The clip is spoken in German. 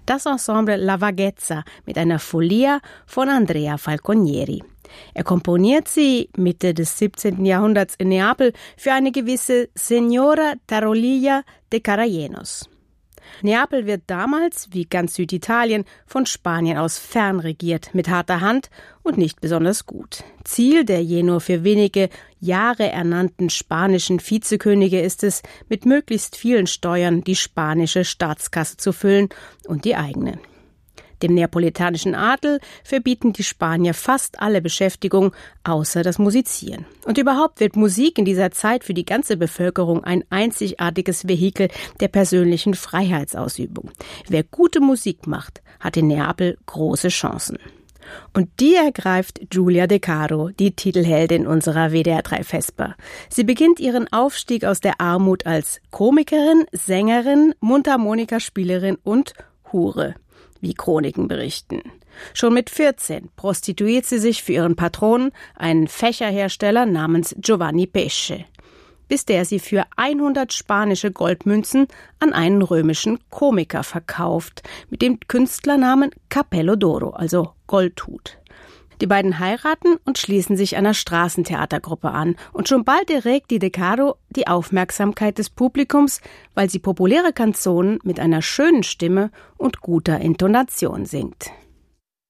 Das Ensemble La Vaghezza mit einer Folia von Andrea Falconieri. Er komponiert sie Mitte des 17. Jahrhunderts in Neapel für eine gewisse Signora Tarolilla de Carayenos. Neapel wird damals, wie ganz Süditalien, von Spanien aus fernregiert, mit harter Hand und nicht besonders gut. Ziel der je nur für wenige Jahre ernannten spanischen Vizekönige ist es, mit möglichst vielen Steuern die spanische Staatskasse zu füllen und die eigene. Dem neapolitanischen Adel verbieten die Spanier fast alle Beschäftigung, außer das Musizieren. Und überhaupt wird Musik in dieser Zeit für die ganze Bevölkerung ein einzigartiges Vehikel der persönlichen Freiheitsausübung. Wer gute Musik macht, hat in Neapel große Chancen. Und die ergreift Giulia De Caro, die Titelheldin unserer WDR 3 Vesper. Sie beginnt ihren Aufstieg aus der Armut als Komikerin, Sängerin, Mundharmonikaspielerin und Hure, wie Chroniken berichten. Schon mit 14 prostituiert sie sich für ihren Patron, einen Fächerhersteller namens Giovanni Pesce, bis der sie für 100 spanische Goldmünzen an einen römischen Komiker verkauft, mit dem Künstlernamen Cappello d'Oro, also Goldhut. Die beiden heiraten und schließen sich einer Straßentheatergruppe an. Und schon bald erregt die De Caro die Aufmerksamkeit des Publikums, weil sie populäre Canzonen mit einer schönen Stimme und guter Intonation singt.